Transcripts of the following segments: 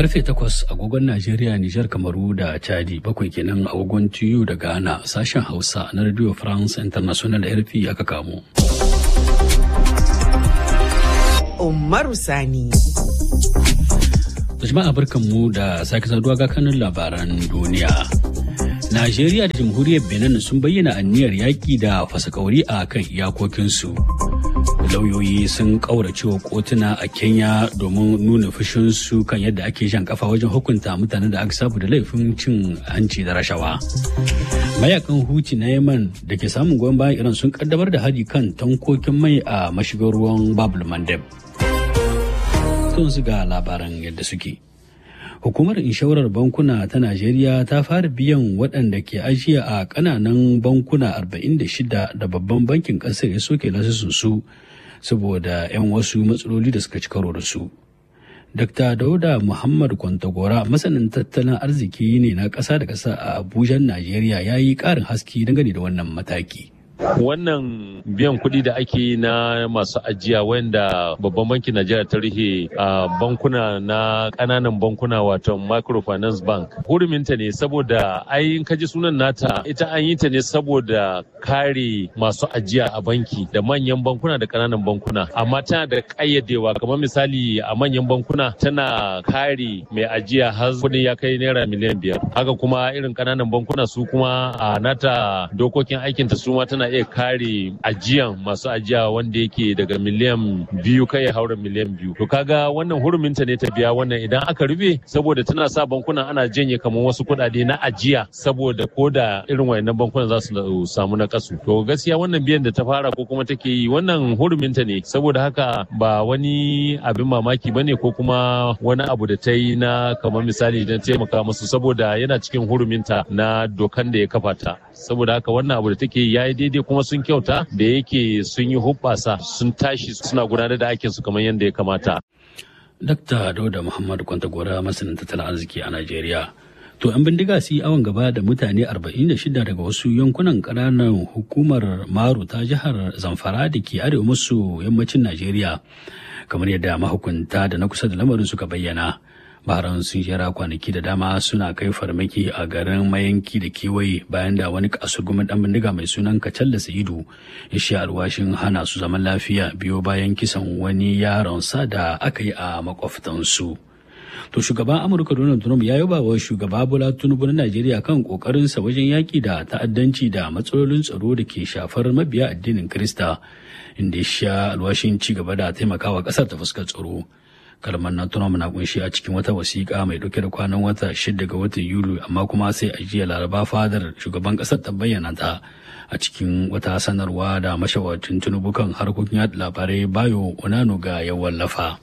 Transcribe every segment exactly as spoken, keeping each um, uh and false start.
Karfe takwas agogon Najeriya, Nijar, Kamaru da Chadi, bakwai kenan agogon Tiyu da Ghana, sashen Hausa na Radio France International R F I aka kamo. Umaru Sani. Jama'a barkanmu da sake saduwa ga kanun labaran duniya. Najeriya da Jamhuriyar Benin sun bayyana anniyar yaƙi da fasakauri a kan iyakokinsu. Lauyoyi sun ƙaurace wa kotuna a Kenya domin nuna fushinsu kan yadda ake shan kafa wajen hukunta mutanen da aka sabu da laifin cin hanci da rashawa. Mayakan Huti na Yemen da ke samun goyon bayan Iran sun kaddamar da hari kan tankokin mai a mashigar ruwan Babul Mandeb. Sun su ga labaran yadda suke. Hukumar inshorar bankuna ta Najeriya ta fara biyan waɗanda ke ajiya a ƙananan bankuna arba'in da shida da babban bankin ƙasar ya soke lasisinsu saboda 'yan wasu matsaloli da suka ci karo da su. Dokta Dauda Muhammad Kwantagora, masanin tattalin arziki ne na ƙasa da ƙasa a Abuja, Najeriya, ya yi ƙarin haske dangane da wannan mataki. Wannan biyan kuɗi da ake na masu ajiya wanda babban bankin Najeriya ta rihe a bankuna na ƙananan bankuna wato microfinance bank. Huruminta ne saboda ai kaji sunan nata ita an yi ta ne saboda kare masu ajiya a banki da manyan bankuna da ƙananan bankuna. Amma tana da ƙayyadewa kamar misali a manyan bankuna tana kare mai ajiya har kuɗi ya kai naira miliyan biyar. Haka kuma irin ƙananan bankuna su kuma a nata dokokin aikinta su ma tana iya kare ajiyan masu ajiya wanda yake daga miliyan biyu kai haura miliyan biyu. To kaga wannan huruminta ne ta biya wannan idan aka rufe saboda tana sa bankuna ana janye kamar wasu kuɗaɗe na ajiya saboda ko da irin wayannan bankuna za su samu na kasu. To gaskiya wannan biyan da ta fara ko kuma take yi wannan huruminta ne saboda haka ba wani abin mamaki bane ko kuma wani abu da ta yi na kamar misali don taimaka musu saboda yana cikin huruminta na dokan da ya kafa ta. Saboda haka wannan abu da take yi yayi daidai kuma sun kyauta da yake sun yi hubbasa sun tashi suna gudanar da aikinsu kamar yadda ya kamata. Dakta Dauda Muhammad Kwantagora, masanin tattalin arziki a Najeriya. To, 'yan bindiga su yi awon gaba da mutane arba'in da shida daga wasu yankunan ƙananan hukumar Maru ta jihar Zamfara da ke arewa maso yammacin Najeriya, kamar yadda mahukunta da na kusa da lamarin suka bayyana. Maharan sun jera kwanaki da dama suna kai farmaki a garin Mayanki da kewaye bayan da wani kasurgumin dan bindiga mai sunan Kacalla Sa'idu ya sha alwashin hana su zaman lafiya biyo bayan kisan wani yaron sa da aka yi a makwabtansu. To shugaban Amurka Donald Trump ya yaba wa shugaba Bola Tinubu na Najeriya kan kokarinsa wajen yaki da ta'addanci da matsalolin tsaro da ke shafar mabiya addinin Kirista, inda ya sha alwashin ci gaba da taimakawa kasar ta fuskar tsaro. Kalmar na Trump na kunshi a cikin wata wasiƙa mai dauke da kwanan wata shida ga watan Yuli, amma kuma sai a jiya Laraba fadar shugaban ƙasar ta bayyana ta a cikin wata sanarwa da mashawarcin Tinubu kan harkokin yaɗa labarai Bayo Onanuga ya wallafa.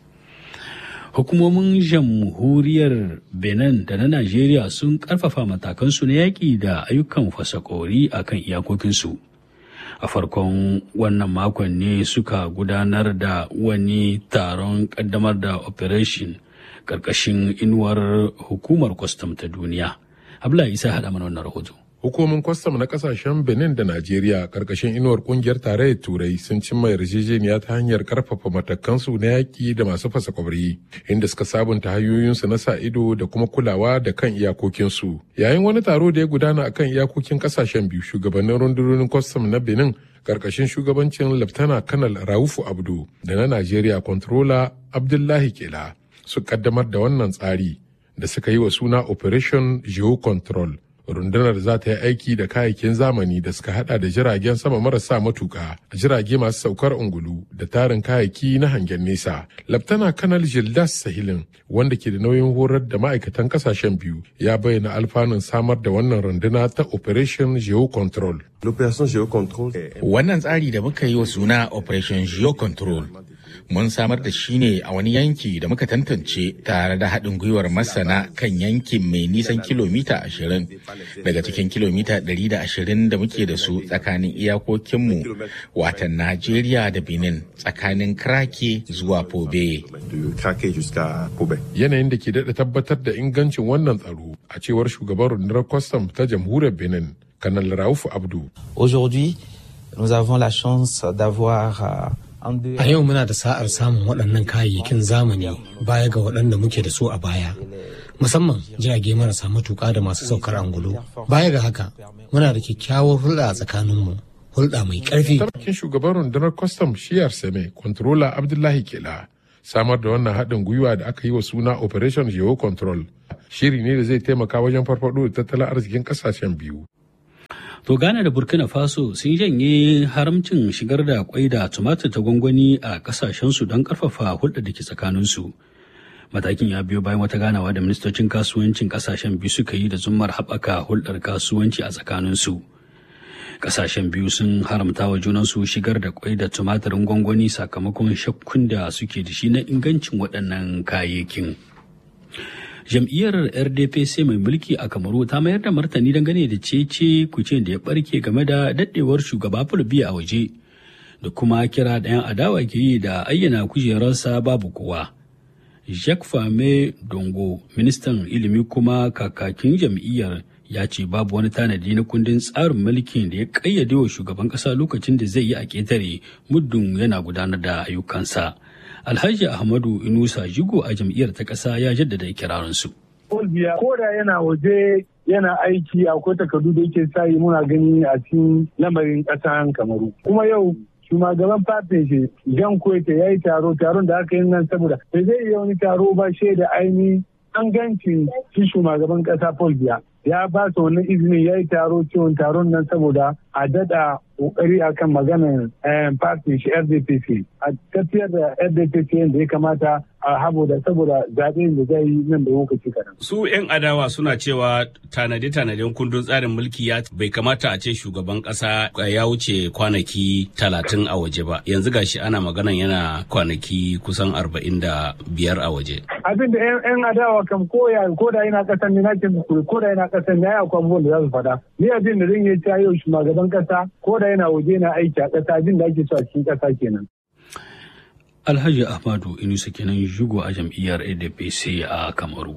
Hukumomin jamhuriyar Benin da na Najeriya sun ƙarfafa matakansu na yaƙi da ayyukan fasakori a kan iyakokinsu. A farkon wannan makon ne suka gudanar da wani taron kaddamar da operation karkashin inuwar hukumar kwastam ta duniya. Abdullahi Isa haɗa mana wannan rahoto. Hukumomin kwastam na kasashen Benin da Najeriya karkashin inuwar kungiyar tarayyar Turai sun cimma yarjejeniya ta hanyar karfafa matakansu na yaƙi da masu fasa kwabri, inda suka sabunta hanyoyinsu na sa ido da kuma kulawa da kan iyakokinsu. Yayin wani taro da ya gudana akan iyakokin kasashen biyu, shugabannin rundunonin kwastam na Benin karkashin shugabancin Laftana Kanal Raufu Abdu da na Najeriya Controller Abdullahi Kela su kaddamar da wannan tsari da suka yi wa suna Operation Geo Control. Rundunar za ta yi aiki da kayayyakin zamani da suka hada da jiragen sama marasa matuka, jirage masu saukar ungulu da tarin kayayyaki na hangen nesa. Laftana Kanal Gildas Sahilin, wanda ke da nauyin horar da ma'aikatan kasashen biyu, ya bayyana alfanun samar da wannan runduna ta Operation Geo Control. Wannan tsari da muka yi wa suna Operation Geo Control mun samar da shi ne a wani yanki da muka tantance tare da haɗin gwiwar masana kan yankin mai nisan kilomita ashirin daga cikin kilomita ɗari da ashirin da muke da su tsakanin iyakokinmu watan Najeriya da Benin, tsakanin Krake zuwa Pobe. Yanayin da ke daɗa tabbatar da ingancin wannan tsaro a cewar shugaban rundunar kwastam ta jamhuriyar Benin, Kanal Rauf Abdu. Aujourd'hui, nous avons la chance d'avoir A yau muna da sa'ar samun waɗannan kayayyakin zamani baya ga waɗanda muke da su a baya, musamman jirage marasa matuƙa da masu saukar angulu. Baya ga haka, muna da kyakkyawar hulɗa a tsakaninmu, hulɗa mai ƙarfi. Tabbakin shugaban rundunar kwastam shiyar Seme, Controller Abdullahi Kela, samar da wannan haɗin gwiwa da aka yi wa suna Operation Geo Control. Shiri ne da zai taimaka wajen farfaɗo da tattalin arzikin ƙasashen biyu. To Ghana da Burkina Faso sun janye haramcin shigar da kwai da tumatir ta gwangwani a kasashensu don karfafa hulɗar da ke tsakaninsu. Matakin ya biyo bayan wata ganawa da ministocin kasuwancin kasashen biyu suka yi da zummar haɓaka hulɗar kasuwanci a tsakaninsu. Kasashen biyu sun haramta wa junansu shigar da kwai da tumatirin gwangwani sakamakon shakkun da suke da shi na ingancin waɗannan kayayyakin. Jam'iyyar R D P C mai mulki a Kamaru ta mayar da martani dangane da cece kuce da ya barke game da daddewar shugaba Paul Biya a waje da kuma kira da 'yan adawa ke yi da ayyana kujerarsa babu kowa. Jacques Fame Dongo, ministan ilimi kuma kakakin jam'iyyar, ya ce babu wani tanadi na kundin tsarin mulkin da ya kayyade wa shugaban kasa lokacin da zai yi a ketare muddin yana gudanar da ayyukansa. Alhaji Ahmadu Inusa Jigo a jam'iyyar ta ƙasa ya jaddada ikirarinsu. Ko da yana waje yana aiki akwai takardu da yake sa muna gani a cikin lamarin ƙasar Kamaru. Kuma yau shugaban fatin shi Jan Koyta ya yi taro taron da aka yi nan saboda bai zai iya wani taro ba shaida ainihin an ganci shi shugaban ƙasa Paul Biya. Ya ba su wannan izinin ya yi taro ciwon taron nan saboda a daɗa ƙoƙari akan maganar party shi R D P C a tafiyar da R D P C yadda ya kamata a habo da saboda zaɓen da zai yi nan da lokaci kaɗan. Su 'yan adawa suna cewa tanade-tanaden kundin tsarin mulki ya bai kamata a ce shugaban ƙasa ya wuce kwanaki talatin a waje ba. Yanzu gashi ana maganan yana kwanaki kusan arba'in da biyar a waje. Abin da 'yan adawa kam koya ko da yana ƙasan ne na ce ko da yana ƙasan ne ya akwai abubuwan da za su faɗa. Ni abin da zan yi ta yau shugaban ƙasa ko da yana waje na aiki a ƙasa abin da ake so a cikin ƙasa kenan. Alhaji Ahmadu Inusa kenan Jugo a jam'iyyar A D P C a Kamaru.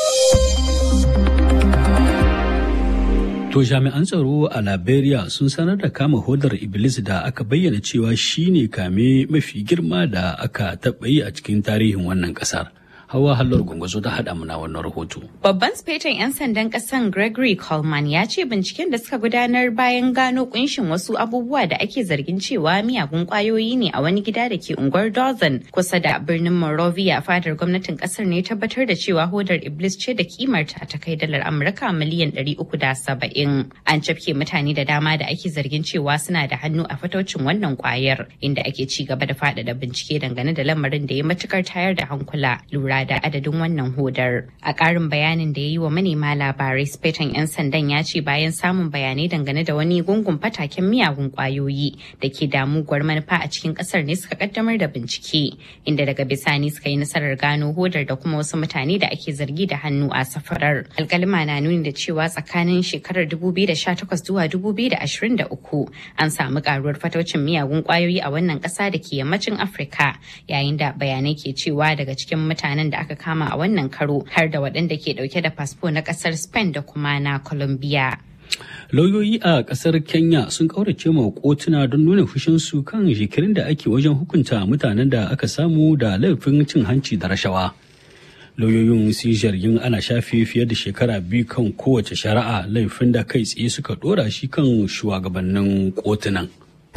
To jami'an tsaro a Liberia sun sanar da kama hodar Iblis da aka bayyana cewa shine kame mafi girma da aka taɓa yi a cikin tarihin wannan ƙasar. Hawa Hallar Gungunzo ta haɗa mana wannan rahoto. Babban sufeton 'yan sandan ƙasan Gregory Coleman ya ce binciken da suka gudanar bayan gano kunshin wasu abubuwa da ake zargin cewa miyagun ƙwayoyi ne a wani gida da ke unguwar Dawson kusa da birnin Monrovia fadar gwamnatin ƙasar ne tabbatar da cewa hodar Iblis ce da kimarta ta kai dalar Amurka miliyan ɗari uku da saba'in. An cafke mutane da dama da ake zargin cewa suna da hannu a fataucin wannan ƙwayar, inda ake ci gaba da faɗaɗa bincike dangane da lamarin da ya matukar tayar da hankula lura da adadin wannan hodar. A ƙarin bayanin da ya yi wa manema labarai, sufeton 'yan sandan ya ce bayan samun bayanai dangane da wani gungun fataken miyagun ƙwayoyi da ke da muguwar manufa a cikin ƙasar ne suka kaddamar da bincike, inda daga bisani suka yi nasarar gano hodar da kuma wasu mutane da ake zargi da hannu a safarar. Alƙalima na nuni da cewa tsakanin shekarar dubu biyu da sha takwas zuwa dubu biyu da ashirin da uku an samu ƙaruwar fataucin miyagun ƙwayoyi a wannan ƙasa da ke yammacin Afirka, yayin da bayanai ke cewa daga cikin mutanen da aka kama a wannan karo har da waɗanda ke ɗauke da fasfo na ƙasar Spain da kuma na Colombia. Lauyoyi a ƙasar Kenya sun ƙaurace ma kotuna don nuna fushinsu kan jikirin da ake wajen hukunta mutanen da aka samu da laifin cin hanci da rashawa. Lauyoyin sun zargin ana shafe fiye da shekara biyu kan kowace shari'a, laifin da kai tsaye suka ɗora shi kan shugabannin kotunan.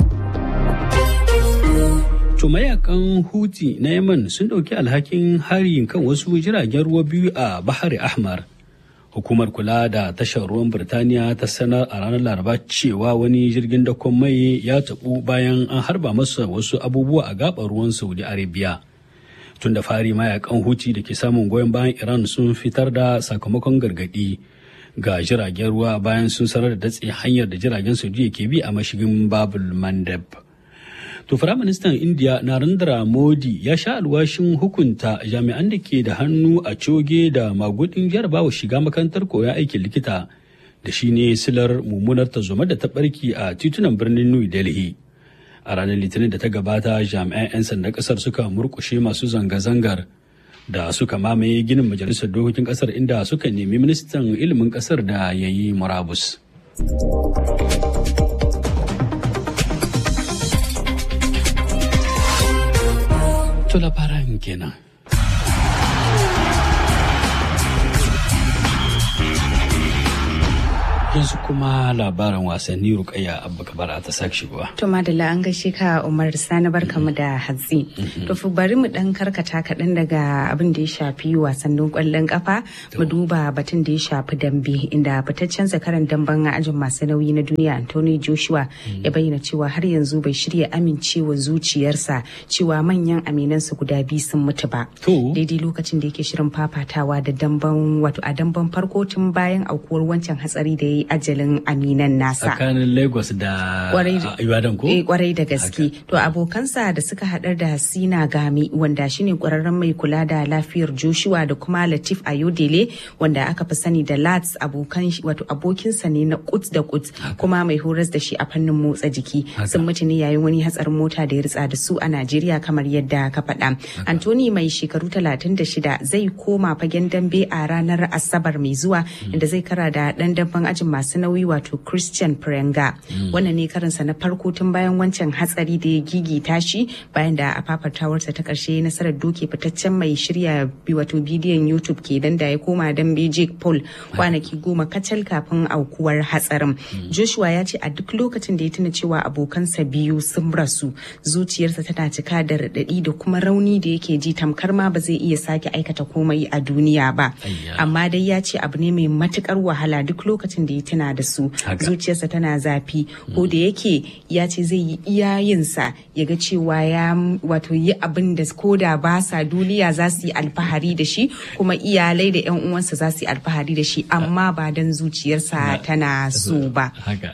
To mayakan Houthi na Yemen sun ɗauki alhakin harin kan wasu jiragen ruwa biyu a Bahari Ahmar. Hukumar kula da tashar ruwan Birtaniya ta sanar a ranar Laraba cewa wani jirgin dakon mai ya taɓu bayan an harba masa wasu abubuwa a gaɓar ruwan Saudi Arabia. Tun da fari mayakan Houthi da ke samun goyon bayan Iran sun fitar da sakamakon gargaɗi ga jiragen ruwa bayan sun sanar da datse hanyar da jiragen Saudi ke bi a mashigin Babul Mandeb. To Firaministan Indiya Narendra Modi ya sha alwashin hukunta jami'an da ke da hannu a coge da magudin jarabawa shiga makarantar koyon aikin likita da shi ne silar mummunar tarzoma da ta barki a titunan birnin New Delhi. A ranar Litinin da ta gabata jami'an 'yan sandan kasar suka murkushe masu zanga-zangar da suka mamaye ginin majalisar dokokin kasar inda suka nemi ministan ilimin kasar da ya yi murabus. To labaran kenan. Yanzu kuma labaran wasanni Rukayya Abba Kabara ta sake shigowa. To madalla an gaishe ka Umar Sani barkamu da hatsi. To fa bari mu dan karkata kaɗan daga abin da ya shafi wasannin ƙwallon kafa mu duba batun da ya shafi dambe inda fitaccen zakaran damben ajin masu nauyi na duniya Anthony Joshua ya bayyana cewa har yanzu bai shirya amincewa zuciyarsa cewa manyan aminansa guda biyu sun mutu ba. Daidai lokacin da yake shirin fafatawa da damben wato a damben farko tun bayan aukuwar wancan hatsari da ya yi ajalin aminan nasa tsakanin Lagos da Ibadan ko? Eh kwarai da gaske. To abokansa da suka hadar da Sina Gami wanda shine kwararren mai kula da lafiyar Joshua da kuma Latif Ayodele wanda aka fi sani da Lats abokan wato abokinsa ne na kut da kut kuma mai horas da shi a fannin motsa jiki sun mutu ne yayin wani hatsarin mota da ya ritsa da su a Najeriya kamar yadda ka faɗa. Anthony mai shekaru talatin da shida zai koma fagen dambe a ranar Asabar mai zuwa inda zai kara da dan damben ajin masu nauyi wato Christian Prenga. Mm. Wannan ne karinsa na farko tun bayan wancan hatsari da ya gigita shi bayan da a fafatawarsa ta karshe nasarar doke fitaccen mai shirya wato bidiyon YouTube ke dan da ya koma dambe Jake Paul kwanaki goma kacal kafin aukuwar hatsarin. Mm. Joshua ya ce a duk lokacin da ya tuna cewa abokansa biyu sun rasu zuciyarsa tana cika da raɗaɗi da kuma rauni da yake ji tamkar ma ba zai iya sake aikata komai a duniya ba. Amma dai ya ce abu ne mai matukar wahala duk lokacin da ya tuna da su zuciyarsa tana zafi ko da yake ya ce zai yi iyayensa ya ga cewa ya wato yi abin da ko da ba sa duniya za su yi alfahari da shi kuma iyalai da yan uwansa za su yi alfahari da shi amma ba dan zuciyarsa tana so ba.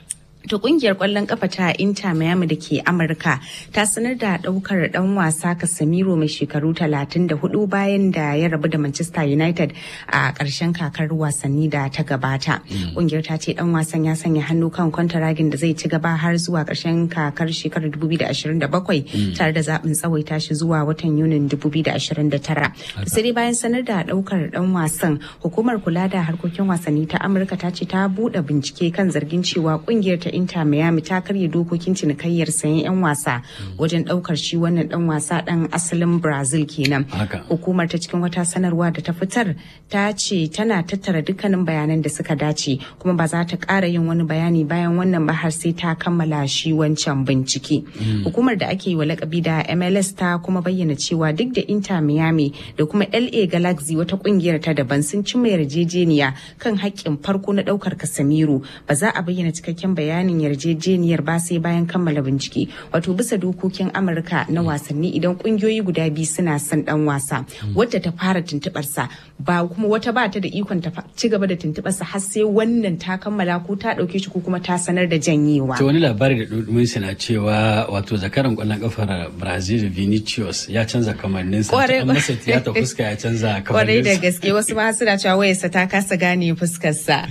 To kungiyar kwallon kafa ta Inter Miami da ke Amurka ta sanar da daukar dan wasa Casemiro mai shekaru talatin da hudu bayan da ya rabu da Manchester United a ƙarshen kakar wasanni da ta gabata. Kungiyar ta ce dan wasan ya sanya hannu kan kwantaragin da zai ci gaba har zuwa ƙarshen kakar shekarar dubu biyu da ashirin da bakwai tare da zaɓin tsawaita shi zuwa watan Yunin dubu biyu da ashirin da tara. Sai dai bayan sanar da daukar dan wasan, hukumar kula da harkokin wasanni ta Amurka ta ce ta buɗe bincike kan zargin cewa kungiyar ta Inter Miami ta karya dokokin cinikayyar sayan 'yan wasa wajen daukar shi wannan dan wasa dan asalin Brazil kenan. Hukumar ta cikin wata sanarwa da ta fitar ta ce tana tattara dukkanin bayanan da suka dace kuma ba za ta ƙara yin wani bayani bayan wannan ba har sai ta kammala shi wancan bincike. Hukumar da ake yi wa lakabi da M L S ta kuma bayyana cewa duk da Inter Miami da kuma L A Galaxy wata kungiyar ta daban sun cimma yarjejeniya kan haƙƙin farko na daukar Casemiro ba za a bayyana cikakken bayani yarjejeniyar ba sai bayan kammala bincike wato bisa dokokin Amurka na wasanni idan kungiyoyi guda biyu suna son dan wasa wadda ta fara tuntubar sa ba kuma wata ba ta da ikon ta ci gaba da tuntubar sa har sai wannan ta kammala ko ta dauke shi ko kuma ta sanar da janyewa. To wani labari da dudumin na cewa wato zakaran kwallon kafar Brazil Vinicius ya canza kamannin sa an masa tiyata fuska ya canza kamannin sa. Kwarai da gaske wasu ma suna cewa wayarsa ta kasa gane fuskar sa.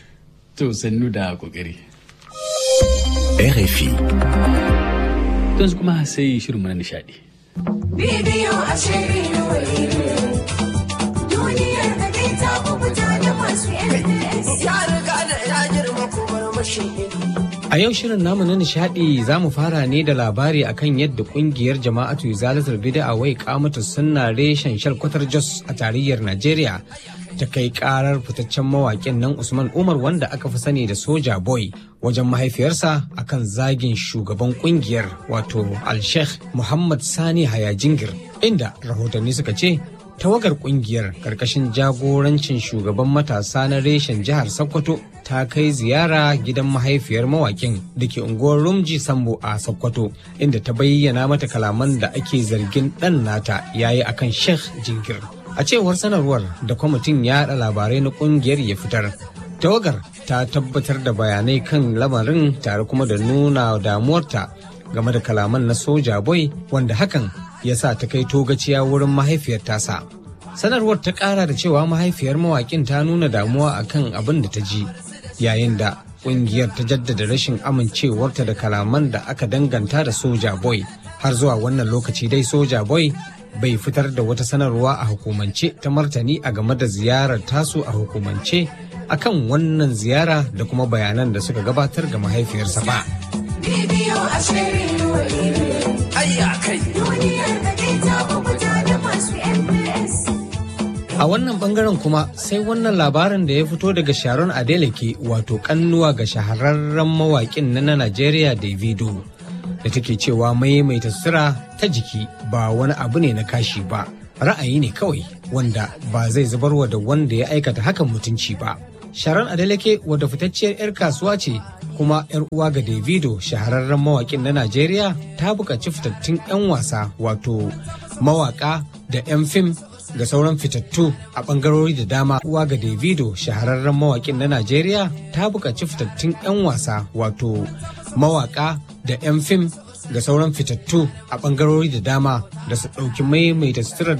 To sannu da kokari. R F I. Yanzu kuma sai shirinmu na nishadi. Bidiyo a shirin duniyar da kai ta kubuta da masu ya riga da ya girma kuma mashi. A yau shirin namu na nishadi za mu fara ne da labari akan yadda kungiyar jama'atu Izalatul Bid'a wai kamatu sunna reshen shalkwatar Jos a tarayyar Najeriya ta kai karar fitaccen mawaƙin nan Usman Umar wanda aka fi sani da Soja Boy wajen mahaifiyarsa akan zagin shugaban kungiyar wato Al-Sheikh Muhammad Sani Hayajingir, inda rahotanni suka ce tawagar kungiyar karkashin jagorancin shugaban matasa na reshen jihar Sokoto ta kai ziyara gidan mahaifiyar mawaƙin da ke unguwar Rumji Sambo a Sokoto, inda ta bayyana mata kalaman da ake zargin ɗan nata yayi akan Sheikh Jingir. A cewar sanarwar da kwamitin yaɗa labarai na kungiyar ya fitar, tawagar ta tabbatar da bayanai kan lamarin tare kuma da nuna damuwarta game da kalaman na Soja Boy wanda hakan ya sa ta kai togaciya wurin mahaifiyar tasa. Sanarwar ta ƙara da cewa mahaifiyar mawaƙin ta nuna damuwa akan abin da ta ji, yayin da ƙungiyar ta jaddada rashin amincewarta da kalaman da aka danganta da Soja Boy. Har zuwa wannan lokaci dai Soja Boy bai fitar da wata sanarwa a hukumance ta martani a game da ziyarar tasu a hukumance akan wannan ziyara da kuma bayanan da suka gabatar ga mahaifiyarsa ba. Bidiyo a shirin A wannan bangaren kuma sai wannan labarin da ya fito daga Sharon Adeleke wato kannuwa ga shahararren mawaƙin na na Najeriya Davido da take cewa maimaita sutura ta jiki ba wani abu ne na kashi ba, ra'ayi ne kawai wanda ba zai zubarwa da wanda ya aikata hakan mutunci ba. Sharon Adeleke wadda fitacciyar 'yar kasuwa ce kuma 'yar uwa ga Davido shahararren mawaƙin na Najeriya ta buƙaci fitattun 'yan wasa wato mawaƙa da 'yan fim ga sauran fitattu a ɓangarori da dama. Uwa ga Davido shahararren mawaƙin na Najeriya ta buƙaci fitattun 'yan wasa wato mawaƙa da 'yan fim ga sauran fitattu a ɓangarori da dama da su ɗauki maimaita suturar